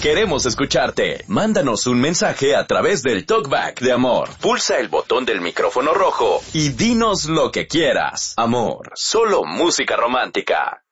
Queremos escucharte. Mándanos un mensaje a través del TalkBack de Amor. Pulsa el botón del micrófono rojo y dinos lo que quieras. Amor, solo música romántica.